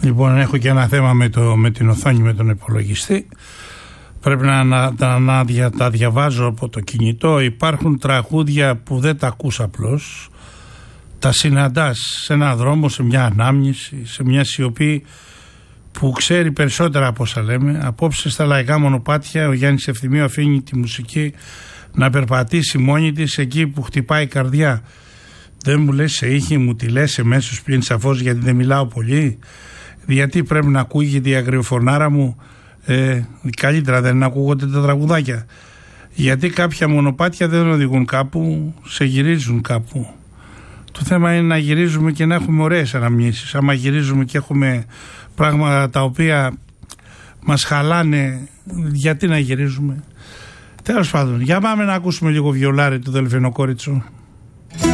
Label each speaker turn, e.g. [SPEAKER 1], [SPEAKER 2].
[SPEAKER 1] Λοιπόν, έχω και ένα θέμα με την οθόνη, με τον υπολογιστή. Πρέπει να τα διαβάζω από το κινητό. Υπάρχουν τραγούδια που δεν τα ακούς απλώς. Τα συναντάς σε έναν δρόμο, σε μια ανάμνηση, σε μια σιωπή που ξέρει περισσότερα από όσα λέμε. Απόψε στα λαϊκά μονοπάτια ο Γιάννης Ευθυμίου αφήνει τη μουσική να περπατήσει μόνη της εκεί που χτυπάει η καρδιά. Δεν μου λες σε ήχη, μου τη λες εμέσως πλην σαφώς γιατί δεν μιλάω πολύ. Γιατί πρέπει να ακούγεται η αγριοφωνάρα μου, καλύτερα δεν ακούγονται τα τραγουδάκια. Γιατί κάποια μονοπάτια δεν οδηγούν κάπου, σε γυρίζουν κάπου. Το θέμα είναι να γυρίζουμε και να έχουμε ωραίες αναμνήσεις. Άμα γυρίζουμε και έχουμε πράγματα τα οποία μας χαλάνε, γιατί να γυρίζουμε? Τέλος πάντων, για πάμε να ακούσουμε λίγο βιολάρι του Δελφινοκόριτσου.